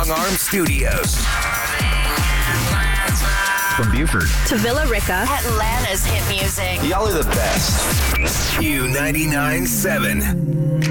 Strong Arm Studios. From Buford to Villa Rica, Atlanta's hit music. Y'all are the best. Q99.7.